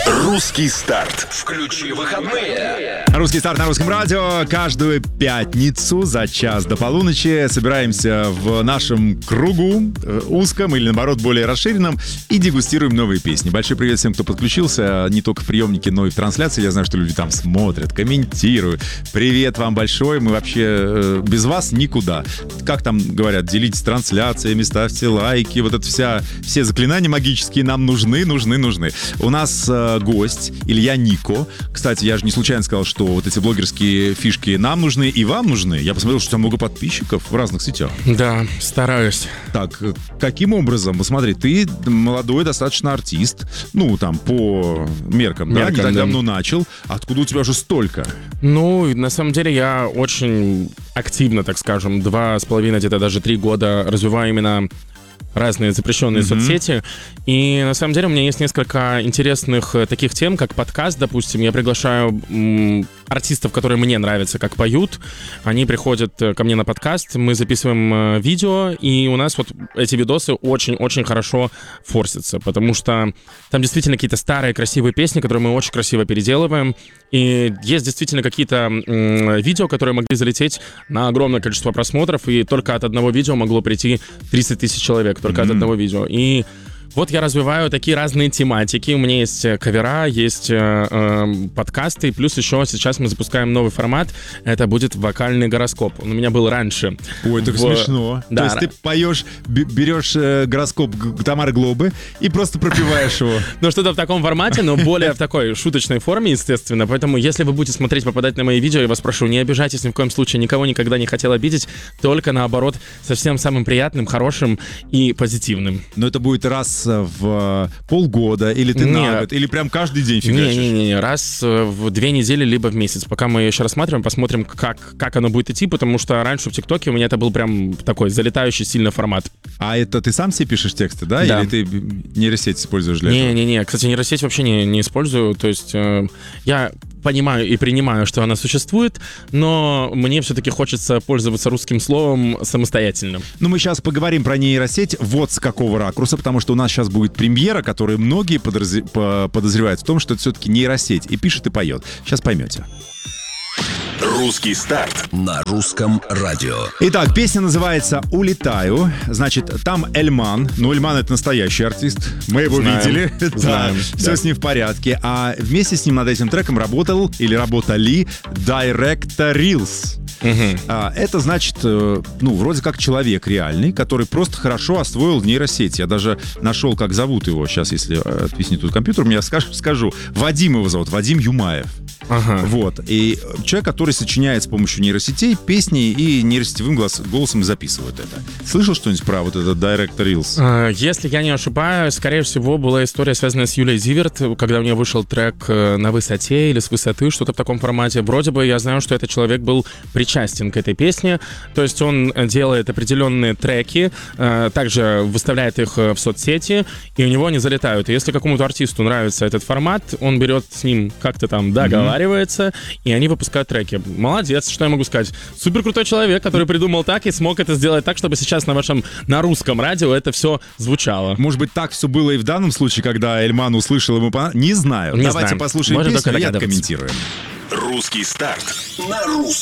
Русский старт. Включи выходные. Русский старт на русском радио. Каждую пятницу за час до полуночи собираемся в нашем кругу, узком или, наоборот, более расширенном, и дегустируем новые песни. Большой привет всем, кто подключился, не только в приемнике, но и в трансляции. Я знаю, что люди там смотрят, комментируют. Привет вам большой. Мы вообще без вас никуда. Как там говорят, делитесь трансляциями, ставьте лайки. Вот это все заклинания магические нам нужны. У нас гость Илья Нико. Кстати, я же не случайно сказал, что вот эти блогерские фишки нам нужны и вам нужны. Я посмотрел, что там много подписчиков в разных сетях. Да, стараюсь. Так, каким образом? Посмотри, ты молодой достаточно артист. Ну, там, по меркам, да? Не так давно начал. Откуда у тебя уже столько? Ну, на самом деле, я очень активно, так скажем, 2,5, где-то даже 3 года развиваю именно разные запрещенные соцсети. И на самом деле у меня есть несколько интересных таких тем, как подкаст, допустим. Я приглашаю артистов, которые мне нравятся, как поют. Они приходят ко мне на подкаст, мы записываем видео, и у нас вот эти видосы очень-очень хорошо форсятся, потому что там действительно какие-то старые красивые песни, которые мы очень красиво переделываем. И есть действительно какие-то видео, которые могли залететь на огромное количество просмотров, и только от одного видео могло прийти 30 тысяч человек, только от одного видео. И вот я развиваю такие разные тематики. У меня есть кавера, есть подкасты, плюс еще сейчас мы запускаем новый формат. Это будет вокальный гороскоп. Он у меня был раньше. Ой, так смешно. Да. То есть ты поешь, берешь гороскоп Тамары Глобы и просто пропеваешь его. Ну, что-то в таком формате, но более в такой шуточной форме, естественно. Поэтому, если вы будете смотреть, попадать на мои видео, я вас прошу, не обижайтесь ни в коем случае. Никого никогда не хотел обидеть. Только наоборот, совсем самым приятным, хорошим и позитивным. Но это будет раз в полгода, или ты на год, или прям каждый день фигачишь? Не, раз в 2 недели, либо в месяц. Пока мы еще рассматриваем, посмотрим, как оно будет идти, потому что раньше в ТикТоке у меня это был прям такой залетающий сильно формат. А это ты сам себе пишешь тексты, да? Да. Или ты нейросеть используешь для этого? Не. Кстати, нейросеть вообще не использую. То есть я понимаю и принимаю, что она существует, но мне все-таки хочется пользоваться русским словом самостоятельно. Ну, мы сейчас поговорим про нейросеть вот с какого ракурса, потому что у нас сейчас будет премьера, которую многие подозревают в том, что это все-таки нейросеть. И пишет, и поет. Сейчас поймете. Русский старт на русском радио. Итак, песня называется «Улетаю». Значит, там Эльман. Ну, Эльман — это настоящий артист. Мы его видели. Знаем. Все с ним в порядке. А вместе с ним над этим треком работал или работали Directorils. Это значит, ну, вроде как человек реальный, который просто хорошо освоил нейросеть. Я даже нашел, как зовут его. Сейчас, если отвиснет тут компьютер, я скажу. Вадим его зовут, Вадим Юмаев. Вот. И человек, который сочиняет с помощью нейросетей песни и нейросетевым голосом записывает это. Слышал что-нибудь про вот этот Directorils? Если я не ошибаюсь, скорее всего, была история, связанная с Юлией Зиверт, когда у нее вышел трек «На высоте» или «С высоты», что-то в таком формате. Вроде бы я знаю, что этот человек был причастен к этой песне. То есть он делает определенные треки, также выставляет их в соцсети, и у него они залетают. И если какому-то артисту нравится этот формат, он берет с ним как-то там договаривается, и они выпускают треки. Молодец, что я могу сказать. Супер крутой человек, который придумал так и смог это сделать так, чтобы сейчас на русском радио это все звучало. Может быть, так все было и в данном случае, когда Эльман услышал ему Не знаю. Давайте послушаем песню и откомментируем. Русский старт на русском